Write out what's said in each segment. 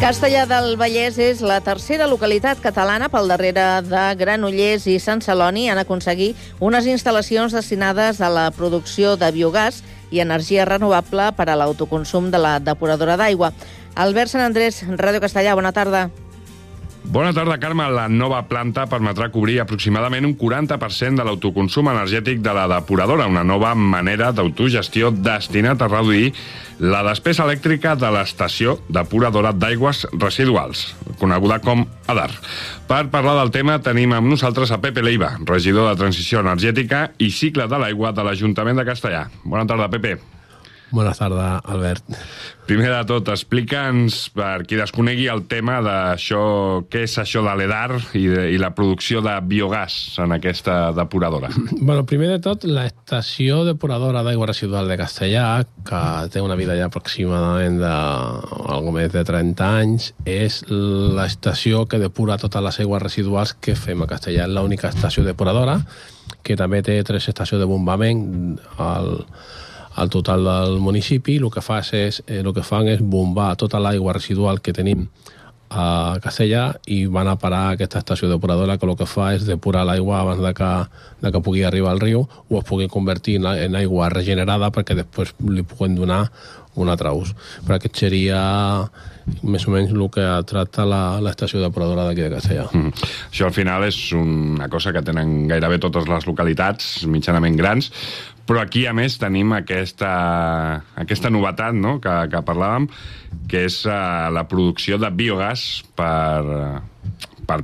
Castellar del Vallès és la tercera localitat catalana pel darrere de Granollers i Sant Celoni en aconseguir unes instal·lacions destinades a la producció de biogàs i energia renovable per a l'autoconsum de la depuradora d'aigua. Albert Sant Andrés, Ràdio Castellar, bona tarda. Bona tarda, Carme. La nova planta permetrà cobrir aproximadament un 40% de l'autoconsum energètic de la depuradora, una nova manera d'autogestió destinat a reduir la despesa elèctrica de l'estació depuradora d'aigües residuals, coneguda com ADAR. Per parlar del tema tenim amb nosaltres a Pepe Leiva, regidor de Transició Energètica i Cicle de l'Aigua de l'Ajuntament de Castellar. Bona tarda, Pepe. Bona tarda, Albert. Primer de tot, explica'ns, per qui desconegui el tema d'això, què és això de l'EDAR i la producció de biogàs en aquesta depuradora. Bueno, primer de tot, l'estació depuradora d'aigua residual de Castellar, que té una vida ja aproximadament d'algo més de 30 anys, és l'estació que depura totes les aigües residuals que fem a Castellar. És l'única estació depuradora, que també té 3 estacions de bombament al total del municipi. El que fan és bombar tota l'aigua residual que tenim a Castellar i van a parar a aquesta estació depuradora, que el que fa és depurar l'aigua abans de que pugui arribar al riu o es pugui convertir en aigua regenerada perquè després li puguem donar un altre ús. Però aquest seria més o menys el que tracta l'estació depuradora d'aquí de Castellar. Això al final és una cosa que tenen gairebé totes les localitats mitjanament grans, però aquí a més tenim aquesta novetat, no?, que parlàvem, que és la producció de biogàs per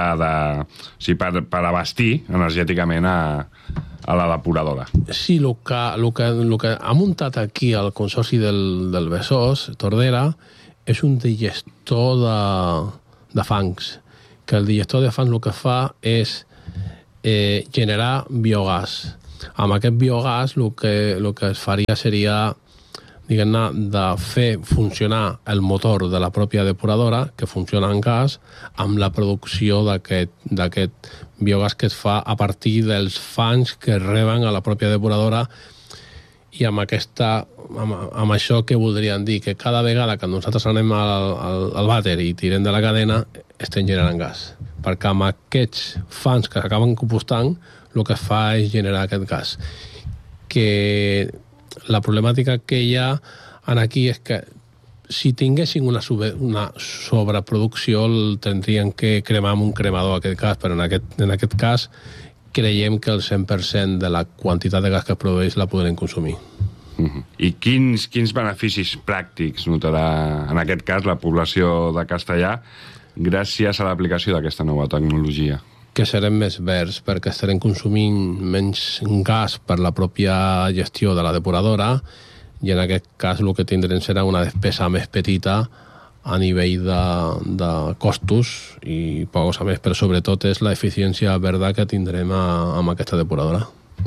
abastir energèticament a la depuradora. Sí, el que ha muntat aquí el Consorci del Besòs, Tordera, és un digestor de fangs, que el digestor de fangs el que fa és generar biogàs. Amb aquest biogàs el que es faria seria, diguem-ne, de fer funcionar el motor de la pròpia depuradora, que funciona en gas, amb la producció d'aquest biogàs que es fa a partir dels fangs que reben a la pròpia depuradora. I amb això què voldrien dir? Que cada vegada que nosaltres anem al vàter i tirem de la cadena, estem generant gas. Perquè amb aquests fangs que s'acaben compostant, el que es fa és generar aquest gas. Que la problemàtica que hi ha aquí és que si tinguessin una sobreproducció el tindrien que cremar amb un cremador aquest gas, però en aquest cas creiem que el 100% de la quantitat de gas que es produeix la podrem consumir. I quins beneficis pràctics notarà en aquest cas la població de Castellar gràcies a l'aplicació d'aquesta nova tecnologia? Que serem més verds perquè estarem consumint menys gas per la pròpia gestió de la depuradora i en aquest cas el que tindrem serà una despesa més petita a nivell de costos i poca cosa més, però sobretot és l'eficiència verda que tindrem amb aquesta depuradora.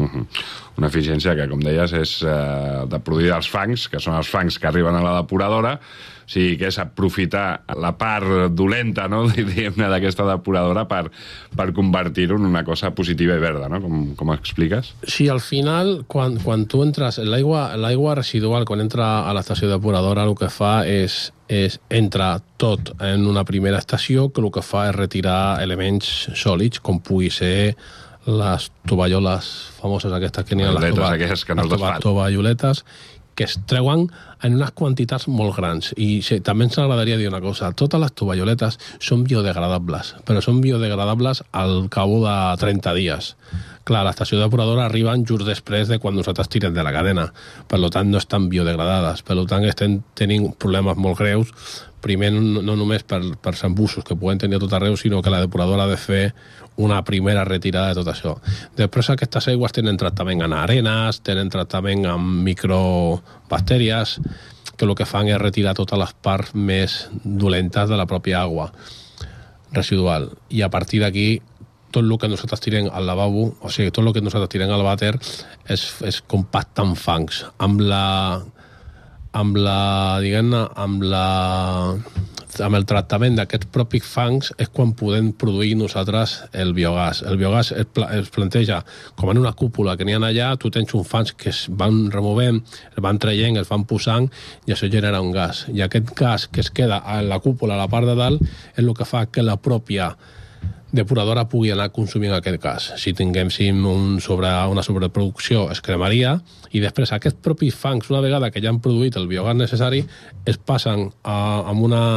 Una eficiència que, com deies, és de produir els fangs, que són els fangs que arriben a la depuradora, o sigui, que és aprofitar la part dolenta, no?, diguem-ne, d'aquesta depuradora per convertir-ho en una cosa positiva i verda, no?, com expliques? Sí, al final, quan tu entres, l'aigua residual, quan entra a l'estació depuradora, el que fa és entrar tot en una primera estació, que el que fa és retirar elements sòlids, com pugui ser les tovalloles famoses aquestes que n'hi ha, les tovalloletes, que es treuen en unes quantitats molt grans. I també ens agradaria dir una cosa, totes les tovalloletes són biodegradables, però són biodegradables al cabo de 30 dies. Clar, a l'estació depuradora arriben just després de quan nosaltres tirem de la cadena, per tant no estan biodegradades, per tant estem tenint problemes molt greus, primer no només per embussos que poden tenir a tot arreu, sinó que la depuradora ha de fer una primera retirada de tot això. Després aquestes aigües tenen tractament en arenes, tenen tractament amb microbactèries, que el que fan és retirar totes les parts més dolentes de la pròpia aigua residual. I a partir d'aquí, tot el que nosaltres tirem al lavabo, o sigui, tot el que nosaltres tirem al vàter és compacte amb fangs, amb la amb el tractament d'aquests propis fangs és quan podem produir nosaltres el biogàs. El biogàs es planteja com en una cúpula que n'hi ha allà, tu tens uns fangs que es van removent, es van traient, es van posant, i això genera un gas. I aquest gas que es queda a la cúpula, a la part de dalt, és el que fa que la pròpia depuradora pugui anar consumint aquest gas. Si tinguéssim una sobreproducció, es cremaria, i després aquests propis fangs, una vegada que ja han produït el biogàs necessari, es passen amb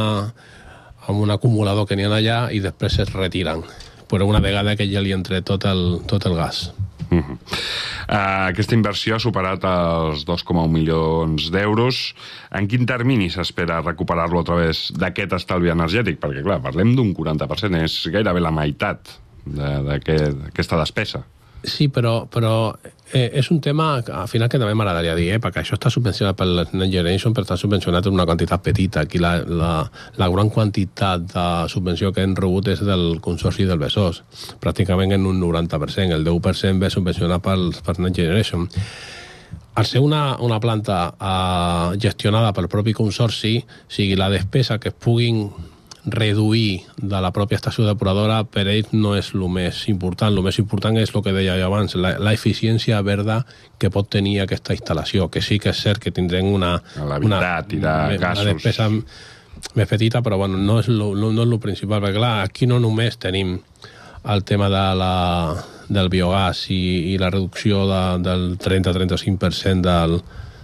un acumulador que n'hi ha allà i després es retiren. Però una vegada que ja li entra tot el gas. Aquesta inversió ha superat els 2,1 milions d'euros. En quin termini s'espera recuperar-lo a través d'aquest estalvi energètic? Perquè, clar, parlem d'un 40%, és gairebé la meitat d'aquesta despesa. Sí, però és un tema al final que també m'agradaria dir, perquè això està subvencionat per la Next Generation, però està subvencionat en una quantitat petita. Aquí la gran quantitat de subvenció que hem rebut és del Consorci del Besòs, pràcticament en un 90%, el 10% ve subvencionat per Next Generation. Al ser una planta gestionada pel propi Consorci, sigui la despesa que es puguin reduir de la pròpia estació depuradora per ells no és el més important. El més important és el que deia jo abans, la eficiència verda que pot tenir aquesta instal·lació, que sí que és cert que tindrem una despesa més petita, però bueno, no és el principal, perquè clar, aquí no només tenim el tema del biogàs i la reducció del 30-35%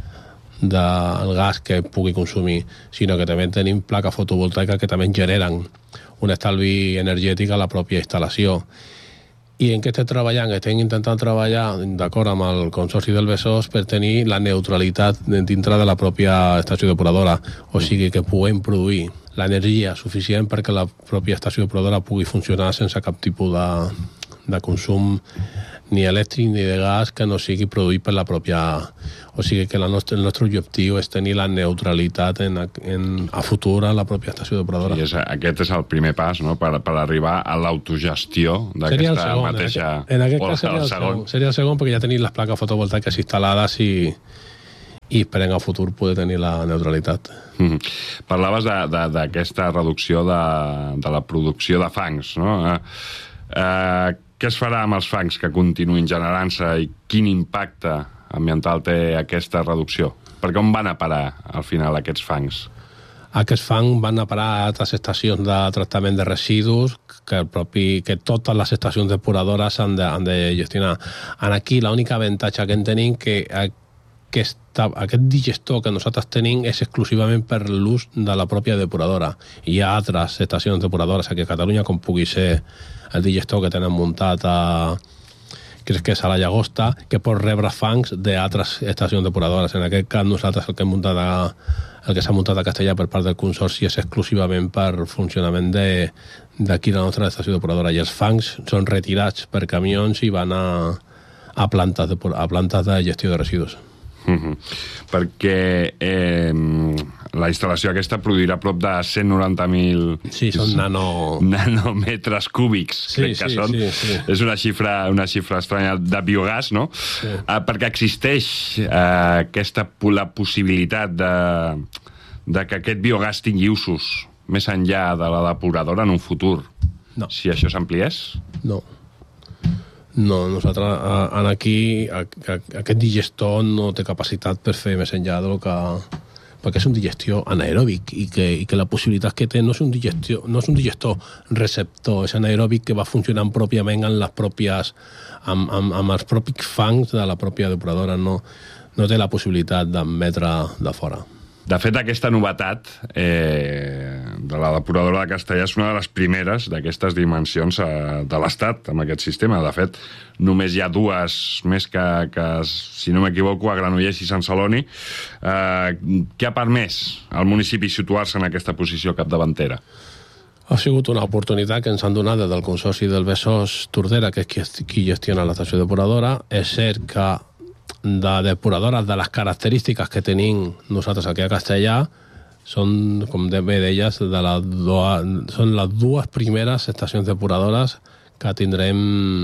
del gas que pugui consumir, sinó que també tenim placa fotovoltaica que també generen un estalvi energètic a la pròpia instal·lació. I en què estem treballant? Estem intentant treballar d'acord amb el Consorci del Besòs per tenir la neutralitat dintre de la pròpia estació depuradora, o sigui que puguem produir l'energia suficient perquè la pròpia estació depuradora pugui funcionar sense cap tipus de consum ni elèctric ni de gas que no sigui produït per la pròpia... O sigui que el nostre objectiu és tenir la neutralitat a futur a la pròpia estació depuradora. I aquest és el primer pas, no?, per arribar a l'autogestió d'aquesta mateixa... En aquest cas seria el segon, perquè ja tenim les plaques fotovoltaiques instal·lades i esperem a futur poder tenir la neutralitat. Parlaves d'aquesta reducció de la producció de fangs, no? Què es farà amb els fangs que continuïn generant-se i quin impacte ambiental té aquesta reducció? Perquè on van a parar al final aquests fangs? Aquests fangs van a parar a altres estacions de tractament de residus que totes les estacions depuradores han de gestionar. Aquí l'única avantatge que en tenim que aquest digestor que nosaltres tenim és exclusivament per l'ús de la pròpia depuradora. Hi ha altres estacions depuradores aquí a Catalunya, com pugui ser el digestor que tenen muntat crec que és a la Llagosta, que pot rebre fangs d'altres estacions depuradores. En aquest cas, nosaltres el que s'ha muntat a Castellà per part del Consorci és exclusivament per funcionament d'aquí la nostra estació depuradora. I els fangs són retirats per camions i van a plantes de gestió de residus. Perquè la instal·lació aquesta produirà prop de 190.000 sí, són nanòmetres cúbics, crec que són. Sí. És una xifra estranya de biogàs, no? Sí. Perquè existeix la possibilitat de que aquest biogàs tingui usos més enllà de la depuradora en un futur. No. Si això s'ampliés? No, nosaltres aquí aquest digestor no té capacitat per fer més enllà del que... perquè és un digestor anaeròbic i que la possibilitat que té no és un digestor receptor, és anaeròbic que va funcionant pròpiament amb els propis fangs de la pròpia depuradora, no té la possibilitat d'emetre de fora. De fet, aquesta novetat de la depuradora de Castellà és una de les primeres d'aquestes dimensions de l'Estat, amb aquest sistema. De fet, només hi ha dues més que si no m'equivoco, a Granollers i Sant Celoni. Què ha permès al municipi situar-se en aquesta posició capdavantera? Ha sigut una oportunitat que ens han donat des del Consorci del Besòs Tordera, que és qui gestiona l'estació depuradora. És cert que de depuradores de les característiques que tenim nosaltres aquí a Castellà són, com bé deies, són les dues primeres estacions depuradores que tindrem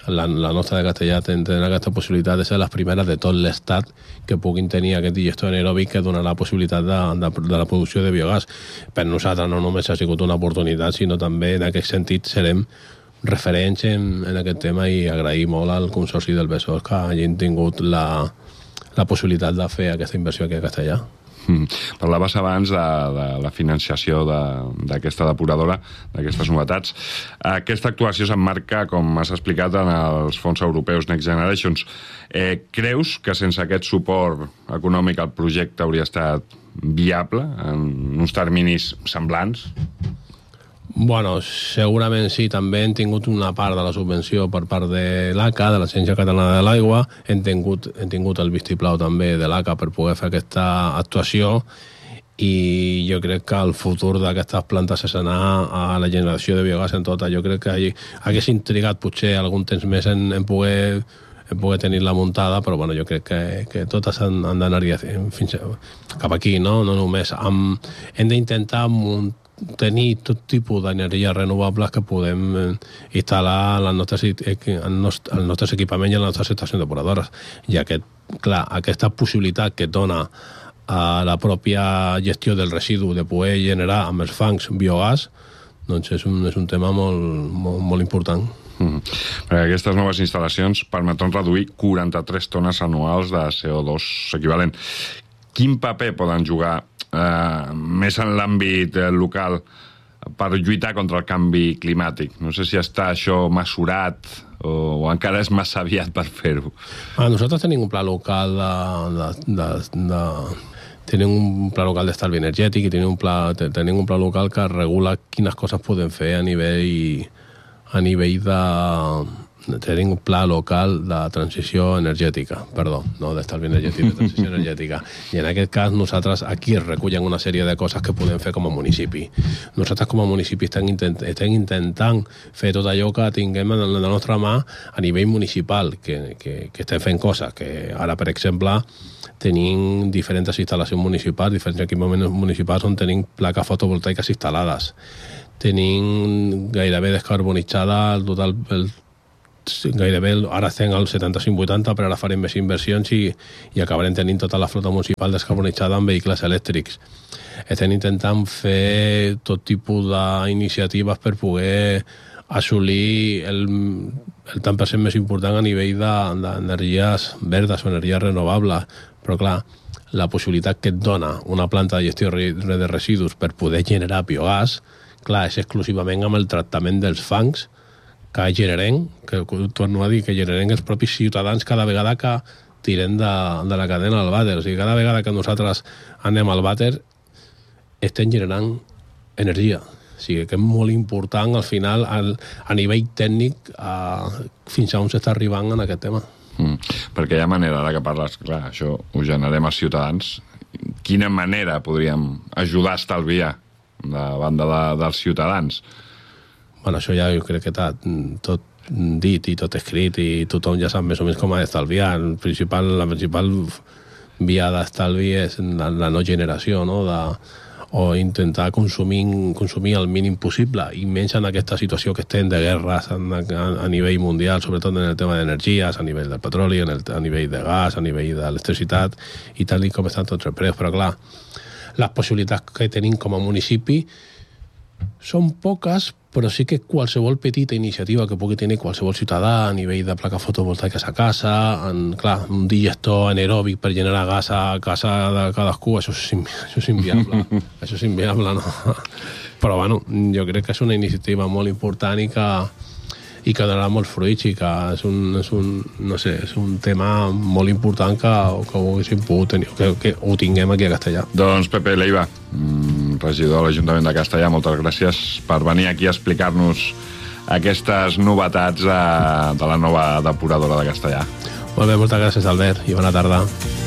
la nostra de Castellà tenen aquesta possibilitat de ser les primeres de tot l'estat que puguin tenir aquest digestor anaeròbic que donarà la possibilitat de la producció de biogàs. Per nosaltres no només ha sigut una oportunitat, sinó també en aquest sentit serem referents en aquest tema, i agrair molt al Consorci del Besòs que hagin tingut la possibilitat de fer aquesta inversió aquí a Castellà. Parlaves abans de la financiació d'aquesta depuradora, d'aquestes novetats. Aquesta actuació s'emmarca, com has explicat, en els fons europeus Next Generations. Creus que sense aquest suport econòmic el projecte hauria estat viable en uns terminis semblants? Bueno, segurament sí. També hem tingut una part de la subvenció per part de l'ACA, de l'Agència Catalana de l'Aigua. Hem tingut el vistiplau també de l'ACA per poder fer aquesta actuació, i jo crec que el futur d'aquestes plantes és anar a la generació de biogàs en tota. Jo crec que hagués intrigat potser algun temps més en poder tenir-la muntada, però bueno, jo crec que totes han d'anar fins cap aquí, no? No només hem d'intentar tenir tot tipus d'energies renovables que podem instal·lar als nostres equipaments i a les nostres estacions depuradores. I aquesta possibilitat que dona a la pròpia gestió del residu de poder generar amb els fangs biogàs, doncs és un tema molt important. Perquè aquestes noves instal·lacions permetran reduir 43 tones anuals de CO2 equivalent. Quin paper poden jugar més en l'àmbit local per lluitar contra el canvi climàtic? No sé si està això mesurat o encara és massa aviat per fer-ho. Nosaltres tenim un pla local tenim un pla local d'estalvi energètic i tenim un pla local que regula quines coses podem fer a nivell de... Tenim un pla local de transició energètica, no d'estalvi energètic, de transició energètica. I en aquest cas nosaltres aquí es recullen una sèrie de coses que podem fer com a municipi. Nosaltres com a municipi estem intentant fer tot allò que tinguem en la nostra mà a nivell municipal, que estem fent coses, que ara, per exemple, tenim diferents instal·lacions municipals, diferents equipaments municipals on tenim plaques fotovoltaiques instal·lades. Tenim gairebé descarbonitzada el total, gairebé ara estem al 75-80, però ara farem més inversions i acabarem tenint tota la flota municipal descarbonitzada amb vehicles elèctrics. Estem intentant fer tot tipus d'iniciatives per poder assolir el tant per cent més important a nivell d'energies verdes o energies renovables. Però clar, la possibilitat que et dona una planta de gestió de residus per poder generar biogàs, clar, és exclusivament amb el tractament dels fangs que generem, que torno a dir, que generem els propis ciutadans cada vegada que tirem de la cadena al vàter. O sigui, cada vegada que nosaltres anem al vàter estem generant energia. O sigui, que és molt important al final a nivell tècnic fins a on s'està arribant en aquest tema. Perquè hi ha manera, ara que parles, clar, això ho generem els ciutadans. Quina manera podríem ajudar a estalviar de banda dels ciutadans? Bueno, això ja jo crec que està tot dit i tot escrit i tothom ja sap més o menys com ha d'estalviar. La principal via d'estalvi és la no generació, no? O intentar consumir el mínim possible, i menys en aquesta situació que estem de guerres a nivell mundial, sobretot en el tema d'energies, a nivell del petroli, a nivell de gas, a nivell d'electricitat, i tal com estan tots els preus. Però clar, les possibilitats que tenim com a municipi són poques, però sí que qualsevol petita iniciativa que pugui tenir qualsevol ciutadà a nivell de plaques fotovoltaiques a casa, clar, un digestor anaeròbic per generar gas a casa de cadascú, això és inviable. Això és inviable, no? Però, bueno, jo crec que és una iniciativa molt important i que donarà molts fruits, i que és un tema molt important que ho haguéssim pogut tenir, que ho tinguem aquí a Castellà. Doncs Pepe Leiva, regidor de l'Ajuntament de Castellà, moltes gràcies per venir aquí a explicar-nos aquestes novetats de la nova depuradora de Castellà. Molt bé, moltes gràcies, Albert, i bona tarda.